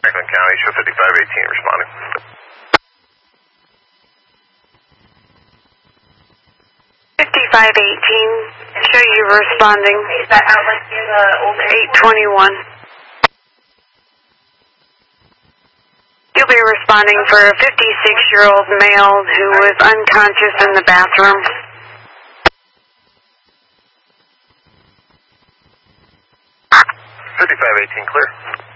Franklin County, show 5518 responding. 5518, show you responding. Is that out like in the old 821. You'll be responding for a 56-year-old male who was unconscious in the bathroom. 5518 clear.